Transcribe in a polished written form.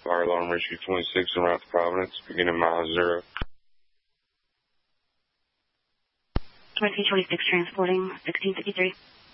fire alarm rescue 26 en route to Providence, beginning mile 0. 26 transporting 1653.